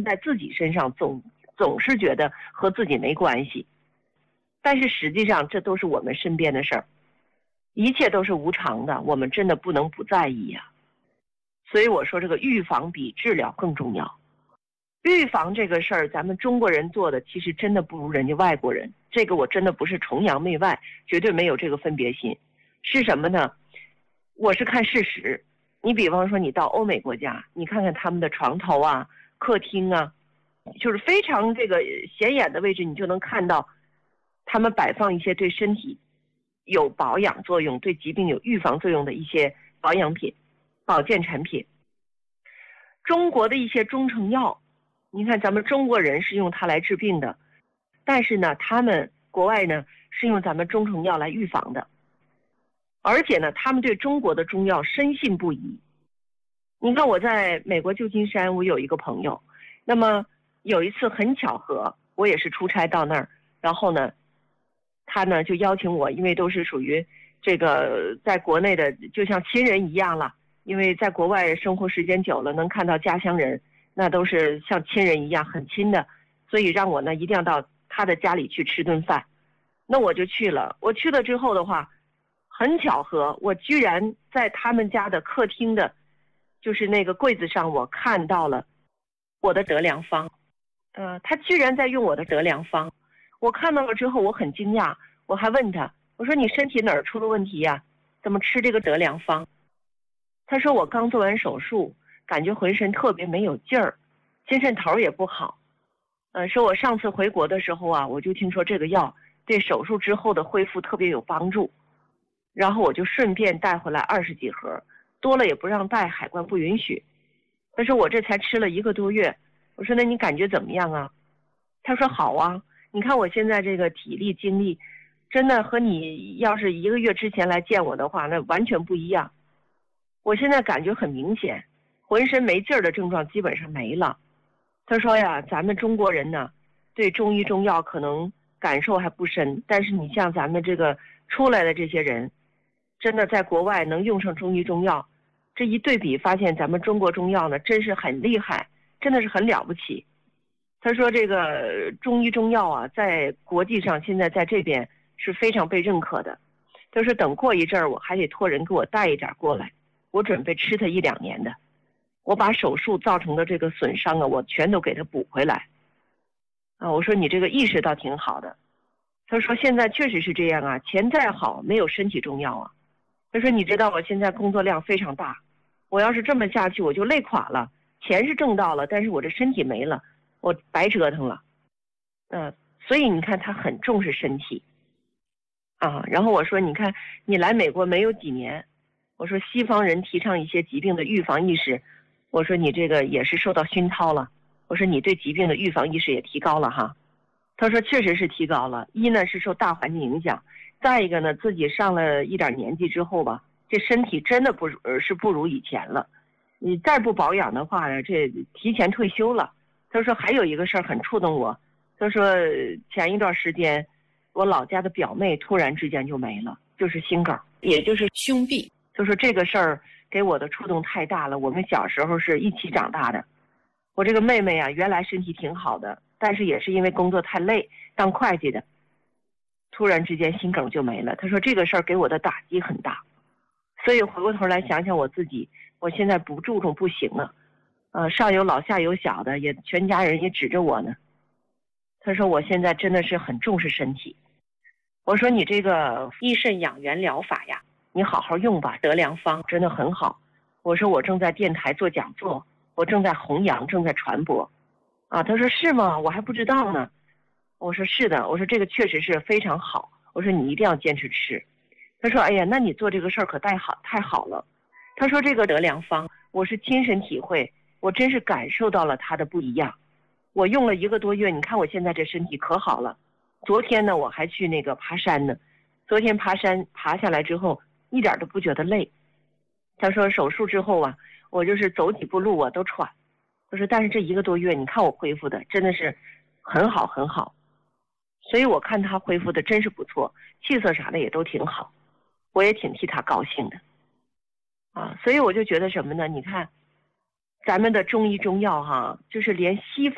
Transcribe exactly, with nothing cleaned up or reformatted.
在自己身上总总是觉得和自己没关系，但是实际上这都是我们身边的事儿，一切都是无常的，我们真的不能不在意呀、啊。所以我说这个预防比治疗更重要。预防这个事儿，咱们中国人做的其实真的不如人家外国人，这个我真的不是崇洋媚外，绝对没有这个分别心。是什么呢？我是看事实。你比方说你到欧美国家，你看看他们的床头啊、客厅啊，就是非常这个显眼的位置，你就能看到他们摆放一些对身体有保养作用、对疾病有预防作用的一些保养品、保健产品。中国的一些中成药，你看咱们中国人是用它来治病的，但是呢，他们国外呢是用咱们中成药来预防的，而且呢，他们对中国的中药深信不疑。你看我在美国旧金山，我有一个朋友，那么有一次很巧合，我也是出差到那儿，然后呢，他呢就邀请我，因为都是属于这个在国内的，就像亲人一样了。因为在国外生活时间久了，能看到家乡人，那都是像亲人一样很亲的，所以让我呢一定要到他的家里去吃顿饭。那我就去了。我去了之后的话，很巧合，我居然在他们家的客厅的，就是那个柜子上，我看到了我的得良方。呃，他居然在用我的得良方。我看到了之后，我很惊讶，我还问他，我说你身体哪儿出了问题呀？怎么吃这个得良方？他说我刚做完手术，感觉浑身特别没有劲儿，精神头也不好。呃，说我上次回国的时候啊，我就听说这个药对手术之后的恢复特别有帮助，然后我就顺便带回来二十几盒，多了也不让带，海关不允许。他说我这才吃了一个多月，我说那你感觉怎么样啊？他说好啊，你看我现在这个体力精力，真的和你要是一个月之前来见我的话，那完全不一样。我现在感觉很明显，浑身没劲儿的症状基本上没了。他说呀，咱们中国人呢，对中医中药可能感受还不深，但是你像咱们这个出来的这些人，真的在国外能用上中医中药，这一对比发现咱们中国中药呢，真是很厉害，真的是很了不起。他说这个中医中药啊，在国际上现在在这边是非常被认可的。他说等过一阵儿，我还得托人给我带一点过来。我准备吃它一两年的，我把手术造成的这个损伤啊，我全都给它补回来。啊，我说你这个意识倒挺好的。他说现在确实是这样啊，钱再好没有身体重要啊。他说你知道我现在工作量非常大，我要是这么下去我就累垮了，钱是挣到了，但是我这身体没了，我白折腾了。嗯、呃，所以你看他很重视身体啊。然后我说你看你来美国没有几年，我说西方人提倡一些疾病的预防意识，我说你这个也是受到熏陶了，我说你对疾病的预防意识也提高了哈。他说确实是提高了，一呢是受大环境影响，再一个呢自己上了一点年纪之后吧，这身体真的不呃是不如以前了，你再不保养的话呢，这提前退休了。他说还有一个事儿很触动我，他说前一段时间我老家的表妹突然之间就没了，就是心梗，也就是胸壁。 就说这个事儿给我的触动太大了。我们小时候是一起长大的，我这个妹妹啊，原来身体挺好的，但是也是因为工作太累，当会计的，突然之间心梗就没了。她说这个事儿给我的打击很大，所以回过头来想想我自己，我现在不注重不行了，呃，上有老下有小的，也全家人也指着我呢。她说我现在真的是很重视身体。我说你这个益肾养元疗法呀，你好好用吧，得良方真的很好。我说我正在电台做讲座，我正在弘扬，正在传播。啊，他说是吗？我还不知道呢。我说是的，我说这个确实是非常好，我说你一定要坚持吃。他说哎呀，那你做这个事儿可太好太好了。他说这个得良方我是亲身体会，我真是感受到了它的不一样。我用了一个多月，你看我现在这身体可好了。昨天呢我还去那个爬山呢，昨天爬山爬下来之后一点都不觉得累。他说手术之后啊，我就是走几步路我都喘。他说但是这一个多月你看我恢复的真的是很好很好，所以我看他恢复的真是不错，气色啥的也都挺好，我也挺替他高兴的啊。所以我就觉得什么呢，你看咱们的中医中药哈，就是连西方